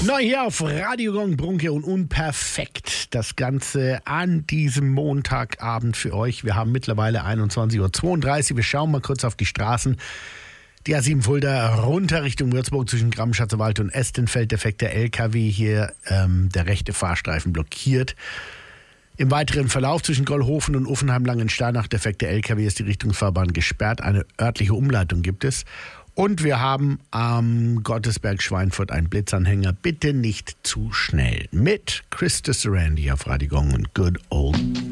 Neu hier auf Radio Gong, Brunke und Unperfekt. Das Ganze an diesem Montagabend für euch. Wir haben mittlerweile 21.32 Uhr. Wir schauen mal kurz auf die Straßen. Die A7 Fulda runter Richtung Würzburg zwischen Gramm-Schatzewald und Estenfeld. Defekter LKW hier, der rechte Fahrstreifen blockiert. Im weiteren Verlauf zwischen Gollhofen und Uffenheim-Langensteinach, defekter LKW, ist die Richtungsfahrbahn gesperrt. Eine örtliche Umleitung gibt es. Und wir haben am Gottesberg-Schweinfurt einen Blitzanhänger. Bitte nicht zu schnell. Mit Chris Sarandon auf Radio Gong und Good Old